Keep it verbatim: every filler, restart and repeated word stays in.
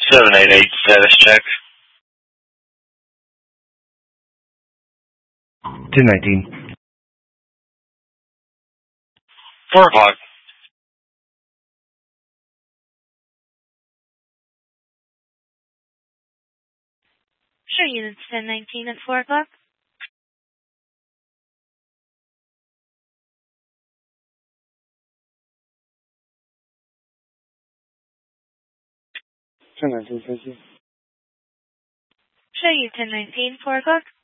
seven eight eight status check. ten nineteen. four o'clock. Sure, units ten nineteen at four o'clock. ten nineteen, thank you. Sure, you ten nineteen, four o'clock.